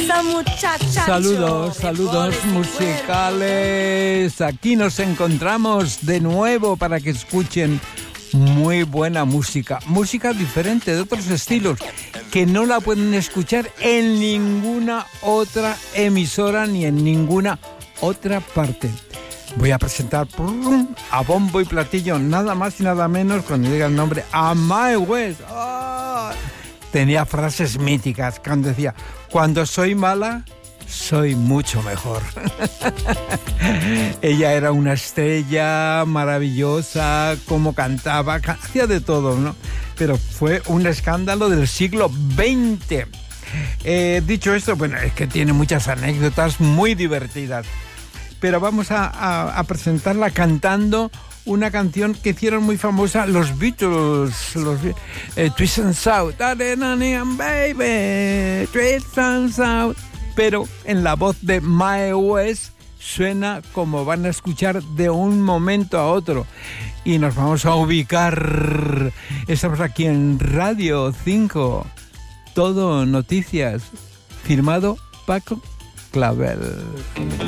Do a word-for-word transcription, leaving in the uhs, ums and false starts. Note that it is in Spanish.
esa muchacha. Saludos, saludos musicales. Aquí nos encontramos de nuevo para que escuchen muy buena música. Música diferente, de otros estilos, que no la pueden escuchar en ninguna otra emisora ni en ninguna otra parte. Voy a presentar a bombo y platillo, nada más y nada menos, cuando diga el nombre, a Mae West. ¡Oh! Tenía frases míticas cuando decía: cuando soy mala, soy mucho mejor. Ella era una estrella maravillosa, como cantaba, hacía de todo, ¿no? Pero fue un escándalo del siglo veinte. Eh, dicho esto, bueno, es que tiene muchas anécdotas muy divertidas. Pero vamos a, a, a presentarla cantando una canción que hicieron muy famosa los Beatles, los eh, Twist and Shout, baby, Twist and Shout. Pero en la voz de Mae West suena como van a escuchar de un momento a otro. Y nos vamos a ubicar. Estamos aquí en Radio cinco. Todo Noticias. Firmado Paco Clavel.